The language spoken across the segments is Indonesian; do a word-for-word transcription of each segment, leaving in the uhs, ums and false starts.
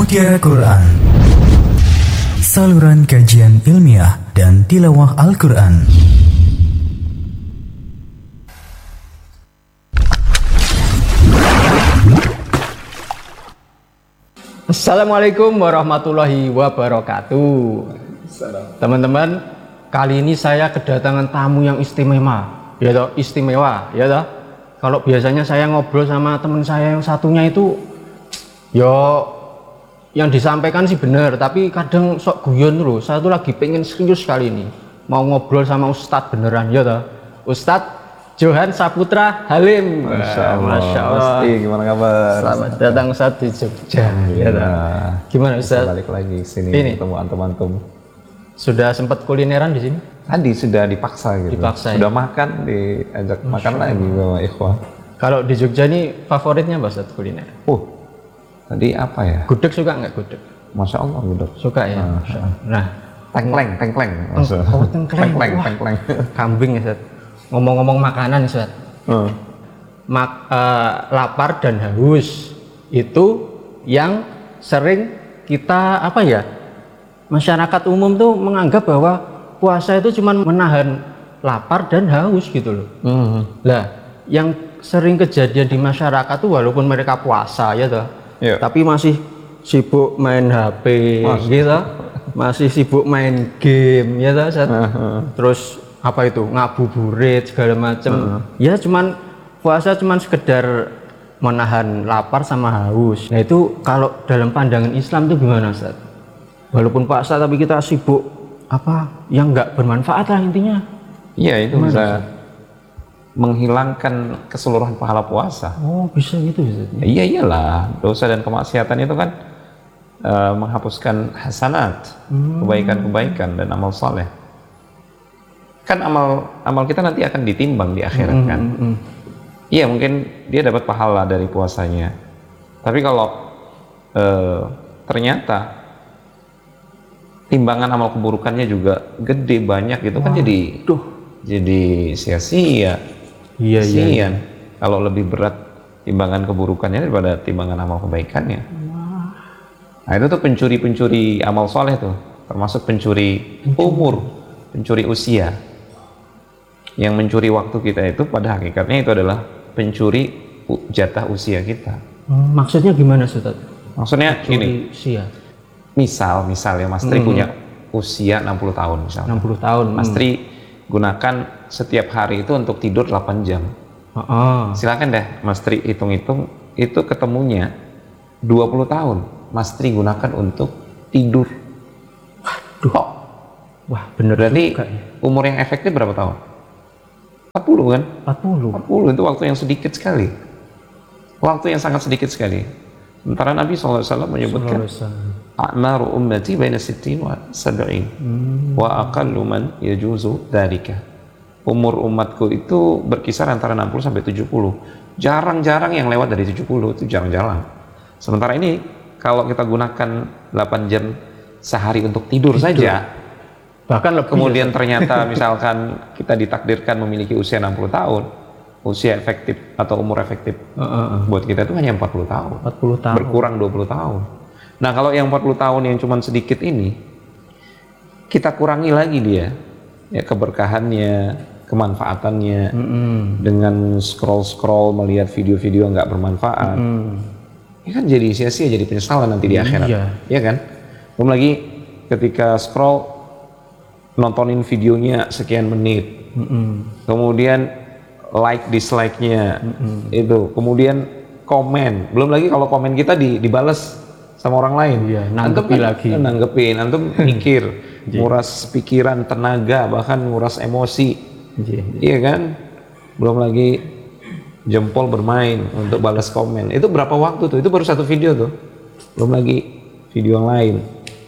Mutiara Quran, saluran kajian ilmiah dan tilawah Al-Quran. Assalamualaikum warahmatullahi wabarakatuh. Teman-teman, kali ini saya kedatangan tamu yang istimewa, ya toh, istimewa, ya toh. Kalau biasanya saya ngobrol sama teman saya yang satunya itu, yo, yang disampaikan sih benar, tapi kadang sok guyon terus. Saya tuh lagi pengen serius kali ini, mau ngobrol sama Ustadz beneran, ya toh. Ustadz Johan Saputra Halim. Masya Allah. Masya Allah. Pasti, gimana kabar? Selamat datang Ustadz di Jogja. Ya, ya. Gimana Ustadz? Balik lagi sini Ini. ketemu antum-antum. Sudah sempat kulineran di sini? Tadi sudah dipaksa gitu. Dipaksa, sudah ya? makan, diajak Masya makan Allah. lagi sama ikhwah. Kalau di Jogja nih favoritnya apa Ustadz kuliner? Oh, tadi apa ya? Gudeg suka nggak gudeg? Masya Allah, gudeg. Suka ya. Nah, Masya Allah. Nah, tengkleng, tengkleng. Masya. oh, tengkleng. Tengkleng, Wah. tengkleng. Kambing ya Ustadz. Ngomong-ngomong makanan nih Ustadz. Hmm. Mak, eh, lapar dan haus itu yang sering kita apa ya? Masyarakat umum tuh menganggap bahwa puasa itu cuma menahan lapar dan haus gitu loh. Hmm. Lah, yang sering kejadian di masyarakat tuh walaupun mereka puasa ya toh, Iya. tapi masih sibuk main H P Mas. gitu, masih sibuk main game ya toh, Ustaz. Uh-huh. Terus apa itu ngabuburit segala macam. Uh-huh. Ya cuman puasa cuman sekedar menahan lapar sama haus. Nah itu kalau dalam pandangan Islam tuh gimana Ustaz? Walaupun puasa tapi kita sibuk apa yang nggak bermanfaat lah intinya. Iya, itu Gimana, bisa Ustaz? menghilangkan keseluruhan pahala puasa. Oh bisa gitu Ustaz. Ya, iya iyalah, dosa dan kemaksiatan itu kan uh, menghapuskan hasanat, Hmm. kebaikan-kebaikan dan amal saleh. Kan amal amal kita nanti akan ditimbang di akhirat Hmm, kan. hmm, hmm. Iya, mungkin dia dapat pahala dari puasanya. Tapi kalau uh, ternyata timbangan amal keburukannya juga gede banyak gitu kan, jadi Duh. jadi sia-sia. Iya iya. Kasihan kalau lebih berat timbangan keburukannya daripada timbangan amal kebaikannya. Nah itu tuh pencuri-pencuri amal soleh tuh, termasuk pencuri umur, pencuri usia. Yang mencuri waktu kita itu pada hakikatnya itu adalah pencuri u- jatah usia kita. Hmm, maksudnya gimana Ustaz? Maksudnya gini, Usia misal misalnya Mas Tri Hmm. punya usia enam puluh tahun misalnya. enam puluh tahun. Mas Tri gunakan setiap hari itu untuk tidur delapan jam. Hmm. Oh. Silakan deh Mas Tri hitung-hitung, itu ketemunya dua puluh tahun Mas Tri gunakan untuk tidur. Waduh. Kok? Wah, bener Berarti juga ya. umur yang efektif berapa tahun? empat puluh kan? empat puluh. empat puluh itu waktu yang sedikit sekali. Waktu yang sangat sedikit sekali. Sementara Nabi shallallahu alaihi wasallam menyebutkan a'maru ummati baina sittin wa sab'in wa aqallu man yajuzu dzalika. Umur umatku itu berkisar antara enam puluh sampai tujuh puluh. Jarang-jarang yang lewat dari tujuh puluh, itu jarang-jarang. Sementara ini kalau kita gunakan delapan jam sehari untuk tidur, Tidur. saja, Bahkan lebih. kemudian ternyata misalkan kita ditakdirkan memiliki usia enam puluh tahun, usia efektif atau umur efektif Uh, uh, uh. buat kita itu hanya empat puluh tahun. empat puluh tahun. Berkurang dua puluh tahun. Nah, kalau yang empat puluh tahun yang cuma sedikit ini, kita kurangi lagi dia, ya keberkahannya, kemanfaatannya, Mm-mm. dengan scroll-scroll melihat video-video nggak bermanfaat. Mm. Ini kan jadi sia-sia, jadi penyesalan nanti di akhirat. Iya. Iya kan? Belum lagi ketika scroll nontonin videonya sekian menit, Mm-mm. kemudian like dislike-nya itu, kemudian komen, belum lagi kalau komen kita di, dibales sama orang lain. Iya, Antum nanggepi kan lagi. nanggepin, antum mikir, Iya. nguras pikiran, tenaga, bahkan nguras emosi, Iya. iya kan? Belum lagi jempol bermain untuk balas komen. Itu berapa waktu tuh? Itu baru satu video tuh, belum lagi video yang lain.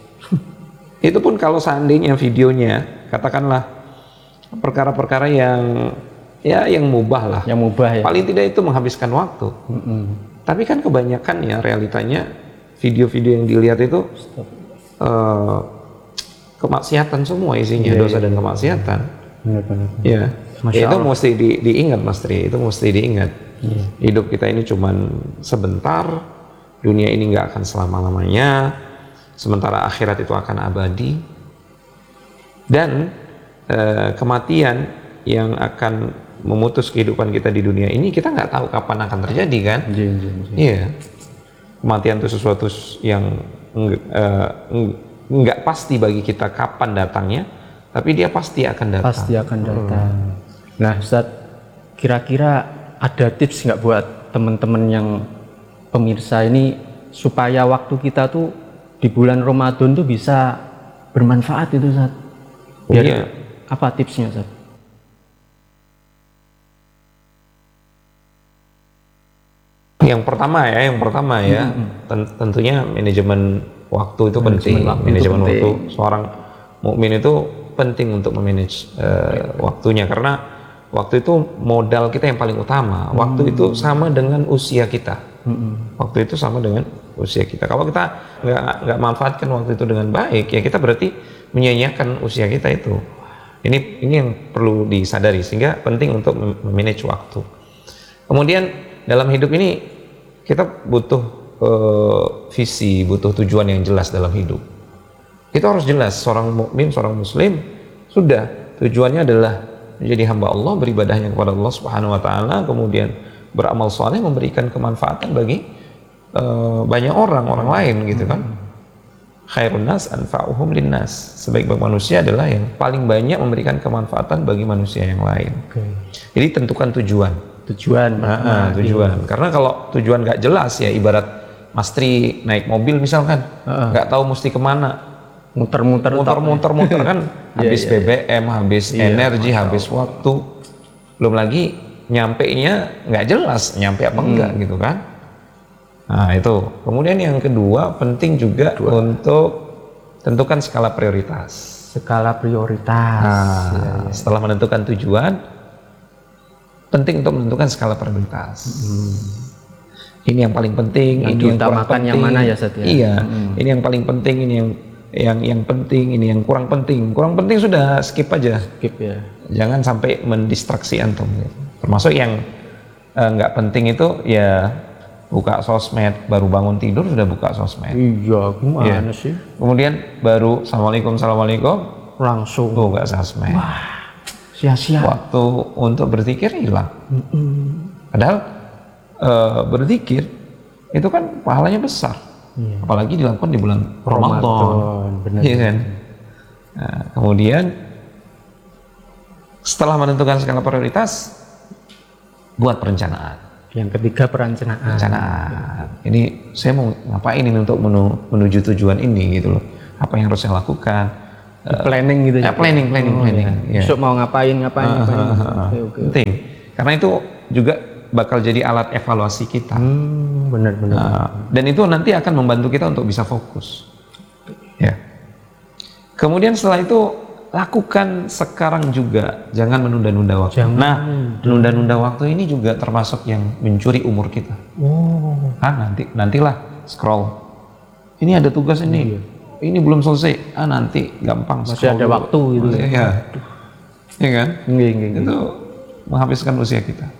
Itu pun kalau seandainya videonya katakanlah perkara-perkara yang ya yang mubah lah, Yang mubah ya. paling tidak itu menghabiskan waktu. Mm-mm. Tapi kan kebanyakan ya realitanya video-video yang dilihat itu eh, kemaksiatan semua isinya, Iya, dosa iya, dan iya. kemaksiatan. Benar-benar. Ya, Masya ya itu Allah. mesti di, diingat Mas Tri, itu mesti diingat. Iya. Hidup kita ini cuman sebentar, dunia ini nggak akan selama-lamanya, sementara akhirat itu akan abadi, dan eh, kematian yang akan memutus kehidupan kita di dunia ini kita nggak tahu kapan akan terjadi kan? Iya, kematian itu sesuatu yang nggak uh, pasti bagi kita kapan datangnya, tapi dia pasti akan datang. Pasti akan datang. Hmm. Nah, Ustaz, kira-kira ada tips nggak buat teman-teman yang pemirsa ini supaya waktu kita tuh di bulan Ramadan tuh bisa bermanfaat itu, Ustaz? Biar iya. Apa tipsnya, Ustaz? Yang pertama ya, yang pertama ya, hmm. tentunya manajemen waktu itu penting. Waktu manajemen waktu, penting. Seorang mukmin itu penting untuk memanage uh, waktunya, karena waktu itu modal kita yang paling utama. Waktu hmm. itu sama dengan usia kita. Hmm. Waktu itu sama dengan usia kita. Kalau kita nggak nggak manfaatkan waktu itu dengan baik, ya kita berarti menyia-nyiakan usia kita itu. Ini ini yang perlu disadari, sehingga penting untuk memanage waktu. Kemudian dalam hidup ini kita butuh uh, visi, butuh tujuan yang jelas dalam hidup. Kita harus jelas, seorang mukmin, seorang muslim sudah tujuannya adalah menjadi hamba Allah, beribadahnya kepada Allah Subhanahu wa taala, kemudian beramal saleh, memberikan kemanfaatan bagi uh, banyak orang, orang lain gitu kan. Khairun nas anfa'uhum linnas. Sebaik-baik manusia adalah yang paling banyak memberikan kemanfaatan bagi manusia yang lain. Okay. Jadi tentukan tujuan. Tujuan. Nah, nah, tujuan. Iya. Karena kalau tujuan nggak jelas ya, ibarat Mas Tri naik mobil misalkan, nggak uh-uh. tahu mesti kemana, muter-muter, muter-muter, muter kan, habis yeah, yeah. B B M, habis yeah, energi, habis waktu, belum lagi nyampe-nya nggak jelas, nyampe apa hmm. enggak gitu kan. Nah itu. Kemudian yang kedua penting juga Dua. untuk tentukan skala prioritas. Skala prioritas. Nah, ya, ya. Setelah menentukan tujuan, penting untuk menentukan skala prioritas. Hmm. Ini yang paling penting. Yang ini yang kurang penting. Yang mana ya, Sat, ya? Iya. Hmm. Ini yang paling penting. Ini yang yang yang penting. Ini yang kurang penting. Kurang penting sudah skip aja. Skip ya. Jangan sampai mendistraksi antum. Termasuk yang nggak uh, penting itu ya. Buka sosmed, baru bangun tidur sudah buka sosmed. Iya, gimana ya. sih? Kemudian baru assalamualaikum, assalamualaikum, langsung buka sosmed. Wah, sia-sia. Waktu untuk berzikir hilang. Mm-mm. Padahal e, berzikir itu kan pahalanya besar. Iya. Apalagi dilakukan di bulan Ramadan. Benar. Iya kan? Nah, kemudian setelah menentukan skala prioritas, buat perencanaan. Yang ketiga perencanaan. Perencanaan. Ini saya mau ngapain ini untuk menu, menuju tujuan ini gitu loh. Apa yang harus saya lakukan? Uh, planning gitu. Ya, planning, planning, oh, planning. Ya. Besok mau ngapain, ngapain, uh, ngapain. Uh, uh, uh, okay, okay. Penting. Karena itu juga bakal jadi alat evaluasi kita. Hmm, benar-benar. Uh, dan itu nanti akan membantu kita untuk bisa fokus. Ya. Kemudian setelah itu lakukan sekarang juga, jangan menunda-nunda waktu. Jangan. Nah, menunda-nunda waktu ini juga termasuk yang mencuri umur kita. Oh. Ah, nanti nantilah scroll. Ini ada tugas ini, iya. ini belum selesai. Ah, nanti gampang. Masih ada dulu. Waktu gitu. Oh, ya, ya kan? Nggih, nggih, nggih. Itu menghabiskan usia kita.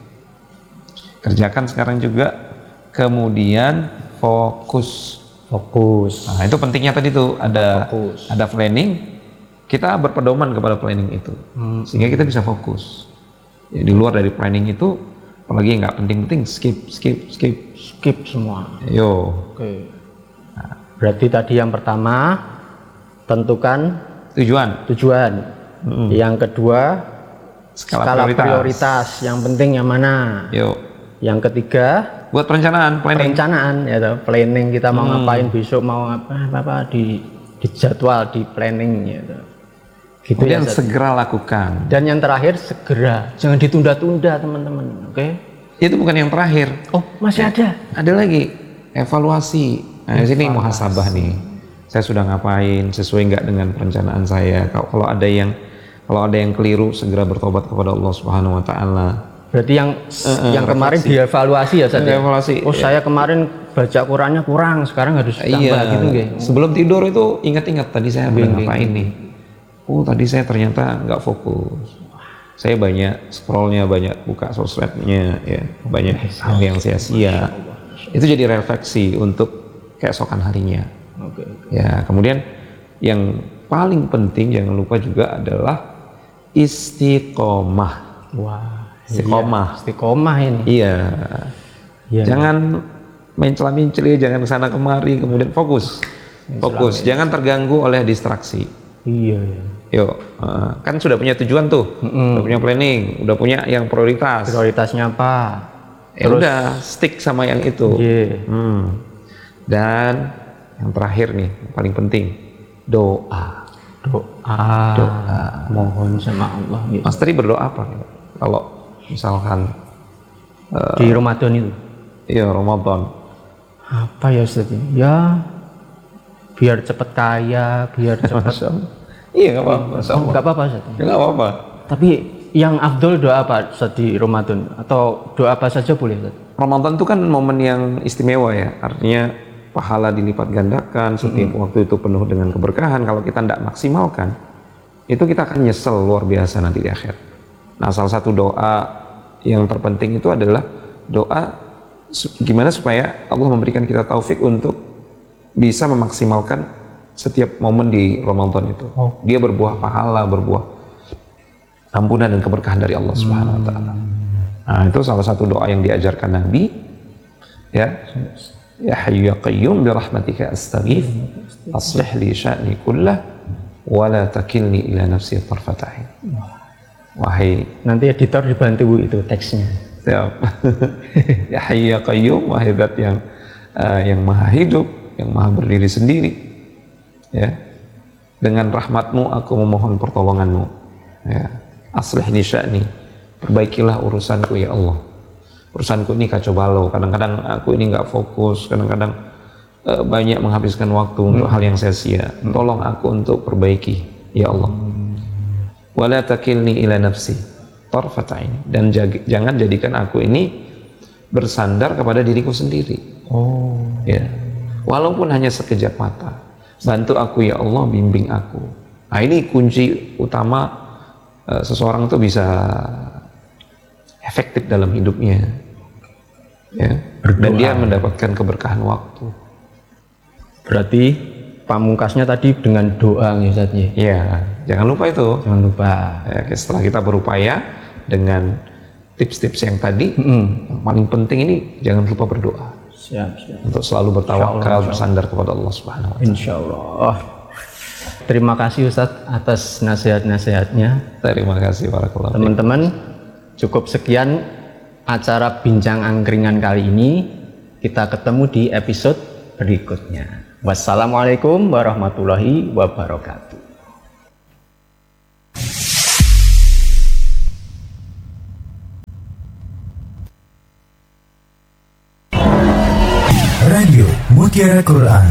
Kerjakan sekarang juga, kemudian fokus. Fokus. Nah, itu pentingnya tadi tuh ada fokus. Ada planning. Kita berpedoman kepada planning itu, hmm. sehingga kita bisa fokus. Ya, di luar dari planning itu, apalagi nggak penting-penting, skip, skip, skip, skip semua. Yo. Oke. Nah, berarti tadi yang pertama tentukan tujuan. Tujuan. Hmm. Yang kedua skala, skala prioritas. prioritas. Yang penting yang mana? Yo. Yang ketiga buat perencanaan, planning. Perencanaan, ya, planning kita mau hmm. ngapain besok, mau apa, apa di dijadwal, di planning, ya. Gitu. Kemudian ya, segera lakukan. Dan yang terakhir segera, jangan ditunda-tunda teman-teman, oke? Okay? Itu bukan yang terakhir. Oh masih ya, ada? Ada lagi evaluasi. Nah di sini muhasabah nih. Saya sudah ngapain? Sesuai nggak dengan perencanaan saya? Kalau ada yang kalau ada yang keliru, segera bertobat kepada Allah Subhanahu Wa Taala. Berarti yang uh, uh, yang kemarin dievaluasi ya, Ustaz? Dievaluasi. Oh ya. Saya kemarin baca Qurannya kurang, sekarang harus tambah iya. gitu, gitu. Sebelum tidur itu ingat-ingat tadi saya udah ngapain nih. Oh tadi saya ternyata nggak fokus, saya banyak scrollnya, banyak buka sosmednya, ya banyak hal yang sia-sia. Itu jadi refleksi untuk keesokan harinya. Oke, oke. Ya, kemudian yang paling penting jangan lupa juga adalah istiqomah. Wah, Istiqomah. Iya, istiqomah ini. Iya. Iya. Jangan main celah-menceli, jangan kesana kemari, kemudian fokus. Fokus, jangan terganggu oleh distraksi. Iya, iya. Yuk, uh, kan sudah punya tujuan tuh, Mm-mm. udah punya planning, udah punya yang prioritas. Prioritasnya apa? Ya udah, stick sama yang itu. Iya. Hmm. Dan yang terakhir nih, yang paling penting, doa. Doa. Doa. Mohon sama Allah. Gitu. Mas tadi berdoa apa? Kalau misalkan uh, Di Ramadan itu. iya Ramadan, Apa ya Ustaz? Ya, biar cepet kaya, biar cepet. iya nggak apa-apa. Masya Oh, Allah. nggak apa-apa Ustaz. Nggak apa-apa. Tapi yang afdol doa apa Ustaz di Ramadan? Atau doa apa saja boleh Ustaz? Ramadan itu kan momen yang istimewa ya, artinya pahala dilipat gandakan, setiap Mm-hmm. waktu itu penuh dengan keberkahan. Kalau kita tidak maksimalkan, itu kita akan nyesel luar biasa nanti di akhir. Nah, salah satu doa yang terpenting itu adalah doa su- gimana supaya Allah memberikan kita taufik untuk bisa memaksimalkan setiap momen di Ramadan itu. Oh. Dia berbuah pahala, berbuah ampunan dan keberkahan dari Allah Subhanahu wa taala. Nah, itu salah satu doa yang diajarkan Nabi. Ya. Ya Hayyu ya Qayyum bi rahmatika astaghith aslih li sya'ni kullah wa la takilni ila nafsi tarfata ain. Wahai Nanti editor dibantu itu teksnya. siap. Ya Hayyu ya Qayyum, wahai zat yang uh, yang maha hidup, yang maha berdiri sendiri. Ya. Dengan rahmatmu aku memohon pertolonganmu. Ya. Aslih li sya'ni, perbaikilah urusanku ya Allah. Urusanku ini kacau balau, kadang-kadang aku ini nggak fokus, kadang-kadang uh, banyak menghabiskan waktu untuk hal yang sia-sia. Tolong aku untuk perbaiki ya Allah. Wala takilni ila nafsi tarfata ain, dan jag- jangan jadikan aku ini bersandar kepada diriku sendiri. Oh. Ya, walaupun hanya sekejap mata, bantu aku ya Allah, bimbing aku. Nah, ini kunci utama uh, seseorang itu bisa efektif dalam hidupnya, ya. Dan dia mendapatkan keberkahan waktu. Berarti pamungkasnya tadi dengan doa ya Ustaz ya. Ya, jangan lupa itu. Jangan lupa. Ya, setelah kita berupaya dengan tips-tips yang tadi, Mm-mm. yang paling penting ini jangan lupa berdoa Siap, siap. untuk selalu bertawakal, bersandar kepada Allah Subhanahu wa taala. Insya Allah. Terima kasih Ustadz atas nasihat-nasihatnya. Terima kasih barakallahu fiik. Teman-teman, cukup sekian acara Bincang Angkringan kali ini. Kita ketemu di episode berikutnya. Wassalamualaikum warahmatullahi wabarakatuh. Radio Mutiara Quran.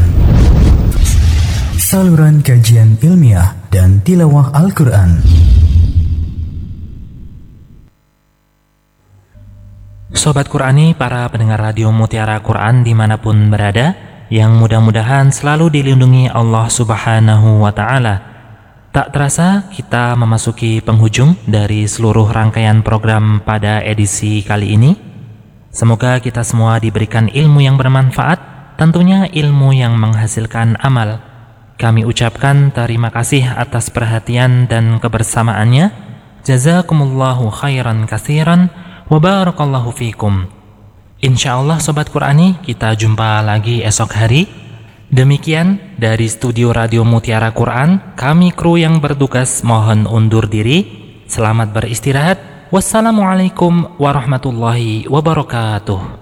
Saluran kajian ilmiah dan tilawah Al-Quran. Sobat Qurani, para pendengar radio Mutiara Quran dimanapun berada, yang mudah-mudahan selalu dilindungi Allah Subhanahu wa Ta'ala. Tak terasa kita memasuki penghujung dari seluruh rangkaian program pada edisi kali ini. Semoga kita semua diberikan ilmu yang bermanfaat, tentunya ilmu yang menghasilkan amal. Kami ucapkan terima kasih atas perhatian dan kebersamaannya. Jazakumullahu khairan katsiran wa barakallahu fikum. Insyaallah Sobat Qurani, kita jumpa lagi esok hari. Demikian dari studio Radio Mutiara Quran, kami kru yang bertugas mohon undur diri. Selamat beristirahat. Wassalamualaikum warahmatullahi wabarakatuh.